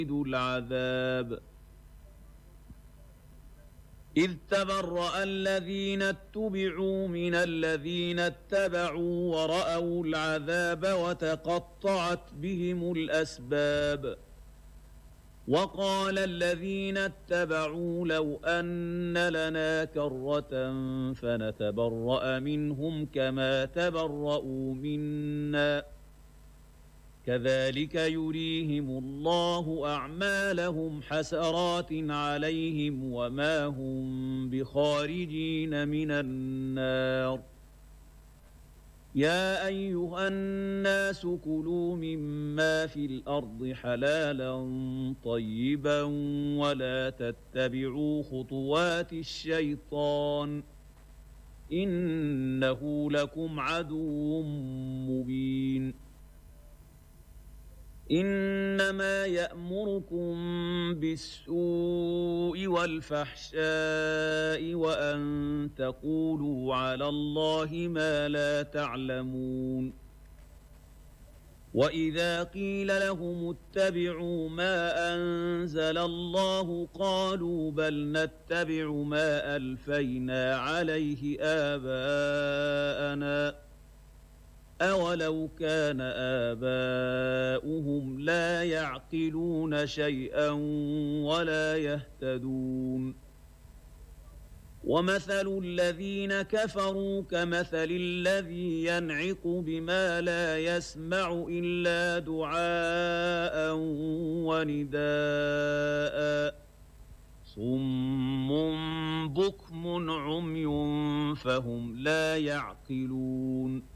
العذاب إذ تبرأ الذين اتبعوا من الذين اتبعوا ورأوا العذاب وتقطعت بهم الأسباب وقال الذين اتبعوا لو أن لنا كرة فنتبرأ منهم كما تبرأوا منا كذلك يريهم الله أعمالهم حسرات عليهم وما هم بخارجين من النار يا أيها الناس كلوا مما في الأرض حلالا طيبا ولا تتبعوا خطوات الشيطان إنه لكم عدو مبين إنما يأمركم بالسوء والفحشاء وأن تقولوا على الله ما لا تعلمون وإذا قيل لهم اتبعوا ما أنزل الله قالوا بل نتبع ما ألفينا عليه آباءنا أولو كان آباؤهم لا يعقلون شيئا ولا يهتدون ومثل الذين كفروا كمثل الذي ينعق بما لا يسمع إلا دعاء ونداء صم بكم عمي فهم لا يعقلون